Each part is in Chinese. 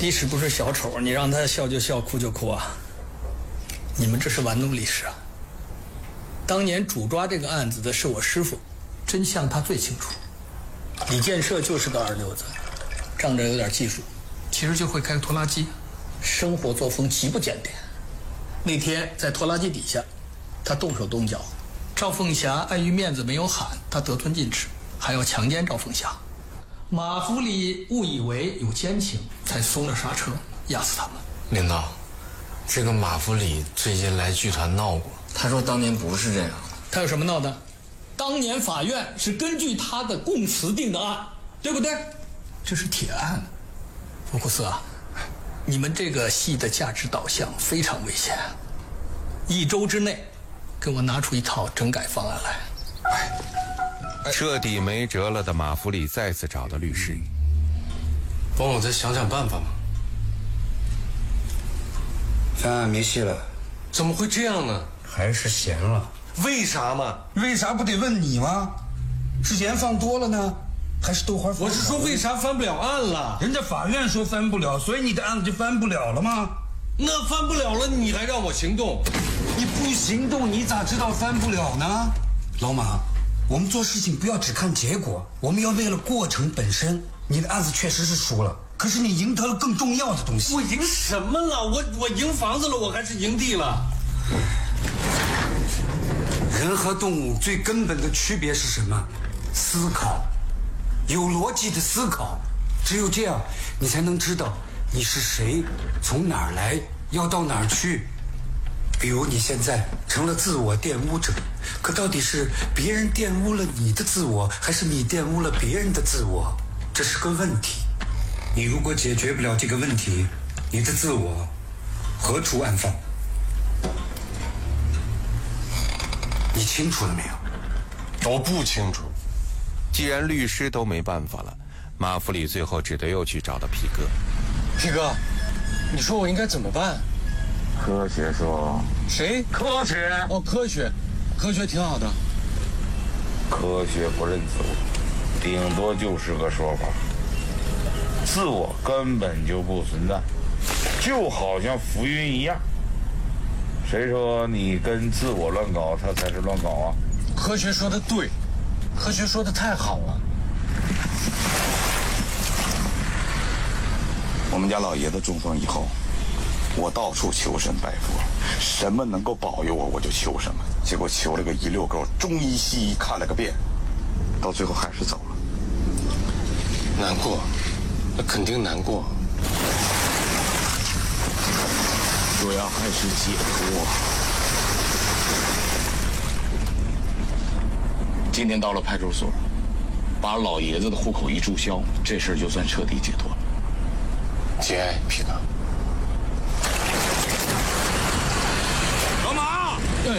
历史不是小丑，你让他笑就笑，哭就哭啊！你们这是玩弄历史啊！当年主抓这个案子的是我师傅，真相他最清楚。李建设就是个二流子，仗着有点技术，其实就会开个拖拉机，生活作风极不检点。那天在拖拉机底下，他动手动脚，赵凤霞碍于面子没有喊，他得寸进尺，还要强奸赵凤霞。马福礼误以为有奸情，才松了刹车，压死他们。 领导，这个马福礼最近来剧团闹过，他说当年不是这样。 他有什么闹的？当年法院是根据他的供词定的案，对不对？这是铁案。福库斯啊，你们这个戏的价值导向非常危险。1周之内，给我拿出一套整改方案来。 彻底没辙了的马福礼再次找到律师， 帮我再想想办法嘛。 翻案没戏了。 怎么会这样呢？ 还是闲了。 为啥嘛？ 为啥不得问你吗？是盐放多了呢，还是豆花放？ 我是说为啥翻不了案了？ 人家法院说翻不了，所以你的案子就翻不了了吗？ 那翻不了了，你还让我行动？ 你不行动，你咋知道翻不了呢？老马，我们做事情不要只看结果，我们要为了过程本身。你的案子确实是输了，可是你赢得了更重要的东西。 我赢什么了？我赢房子了，我还是赢地了。 人和动物最根本的区别是什么？思考，有逻辑的思考。只有这样，你才能知道你是谁，从哪儿来，要到哪儿去。比如你现在成了自我玷污者，可到底是别人玷污了你的自我，还是你玷污了别人的自我？这是个问题。你如果解决不了这个问题，你的自我何处安放？你清楚了没有？ 我不清楚。 既然律师都没办法了，马福礼最后只得又去找到皮哥。 皮哥，你说我应该怎么办？ 科学说。 谁？ 科学。 哦，科学，科学挺好的。 科学不认自我，顶多就是个说法，自我根本就不存在，就好像浮云一样。谁说你跟自我乱搞，他才是乱搞啊？ 科学说的对，科学说的太好了。 我们家老爷子中风以后，我到处求神拜佛，什么能够保佑我，我就求什么。结果求了个一溜够，中医西医看了个遍，到最后还是走了。 难过，那肯定难过。 主要还是解脱。今天到了派出所，把老爷子的户口一注销，这事儿就算彻底解脱了。 节哀，皮哥。 老马，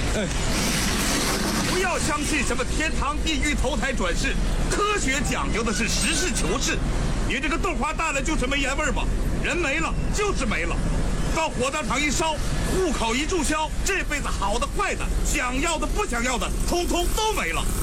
不要相信什么天堂地狱投胎转世，科学讲究的是实事求是。你这个豆花大了就是没盐味吧？人没了就是没了，到火葬场一烧，户口一注销，这辈子好的坏的，想要的不想要的，通通都没了。